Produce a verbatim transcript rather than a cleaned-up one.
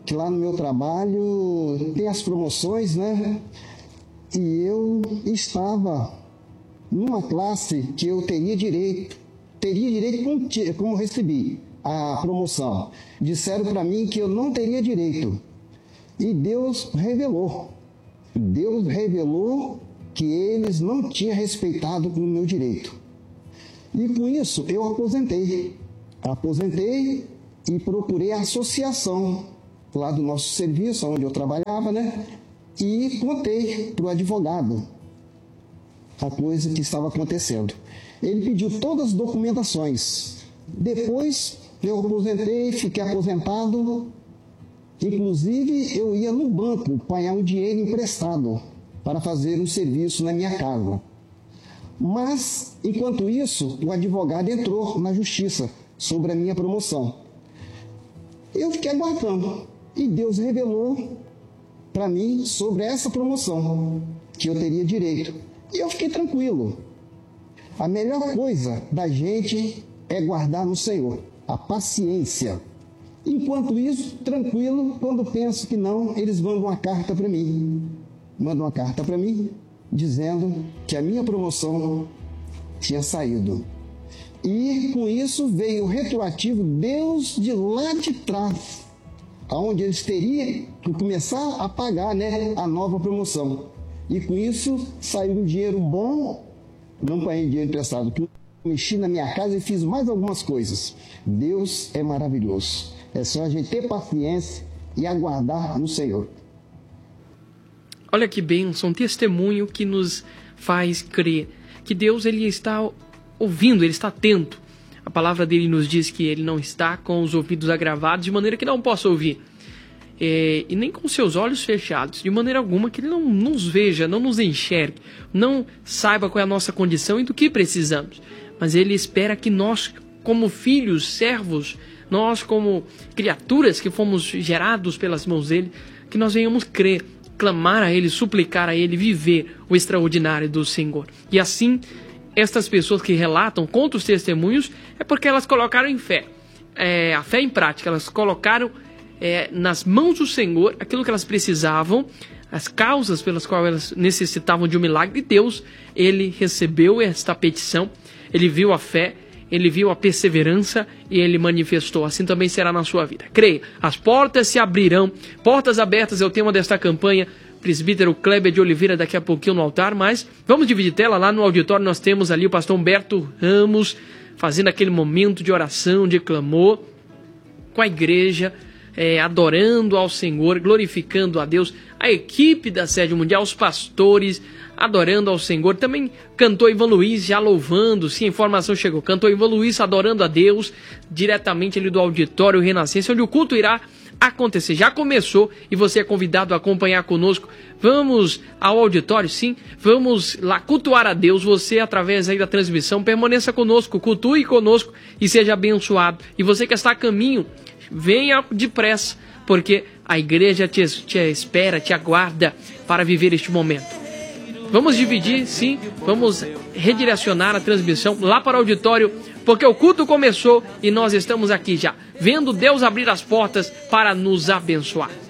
que lá no meu trabalho tem as promoções, né? E eu estava numa classe que eu teria direito, teria direito como, como recebi a promoção. Disseram para mim que eu não teria direito. E Deus revelou. Deus revelou que eles não tinham respeitado o meu direito. E com isso eu aposentei. Aposentei e procurei a associação lá do nosso serviço, onde eu trabalhava, né? E contei para o advogado a coisa que estava acontecendo. Ele pediu todas as documentações. Depois eu aposentei, fiquei aposentado. Inclusive eu ia no banco apanhar um dinheiro emprestado para fazer um serviço na minha casa. Mas, enquanto isso, o advogado entrou na justiça sobre a minha promoção. Eu fiquei aguardando e Deus revelou para mim sobre essa promoção, que eu teria direito. E eu fiquei tranquilo. A melhor coisa da gente é guardar no Senhor, a paciência. Enquanto isso, tranquilo, quando penso que não, eles mandam uma carta para mim. Mandam uma carta para mim, dizendo que a minha promoção tinha saído. E com isso veio o retroativo Deus de lá de trás, onde eles teriam que começar a pagar, né, a nova promoção. E com isso saiu um dinheiro bom, não paguei dinheiro emprestado, que eu mexi na minha casa e fiz mais algumas coisas. Deus é maravilhoso. É só a gente ter paciência e aguardar no Senhor. Olha que bênção, um testemunho que nos faz crer que Deus ele está ouvindo, ele está atento. A palavra dele nos diz que ele não está com os ouvidos agravados de maneira que não possa ouvir. É, e nem com seus olhos fechados, de maneira alguma que ele não nos veja, não nos enxergue, não saiba qual é a nossa condição e do que precisamos. Mas ele espera que nós, como filhos, servos, nós como criaturas que fomos gerados pelas mãos dele, que nós venhamos crer, clamar a ele, suplicar a ele, viver o extraordinário do Senhor. E assim, estas pessoas que relatam, contam os testemunhos, é porque elas colocaram em fé, é, a fé em prática, elas colocaram é, nas mãos do Senhor aquilo que elas precisavam, as causas pelas quais elas necessitavam de um milagre, e Deus, ele recebeu esta petição, ele viu a fé, ele viu a perseverança e ele manifestou. Assim também será na sua vida. Creia, as portas se abrirão. Portas abertas é o tema desta campanha. Presbítero Kleber de Oliveira daqui a pouquinho no altar, mas vamos dividir tela. Lá no auditório nós temos ali o pastor Humberto Ramos fazendo aquele momento de oração, de clamor com a igreja, é, adorando ao Senhor, glorificando a Deus. A equipe da Sede Mundial, os pastores, adorando ao Senhor. Também cantou Ivan Luiz, já louvando, sim, a informação chegou. Cantou Ivan Luiz, adorando a Deus, diretamente ali do auditório Renascença, onde o culto irá acontecer. Já começou e você é convidado a acompanhar conosco. Vamos ao auditório, sim, vamos lá cultuar a Deus. Você, através aí da transmissão, permaneça conosco, cultue conosco e seja abençoado. E você que está a caminho, venha depressa, porque a igreja te, te espera, te aguarda para viver este momento. Vamos dividir, sim, vamos redirecionar a transmissão lá para o auditório, porque o culto começou e nós estamos aqui já, vendo Deus abrir as portas para nos abençoar.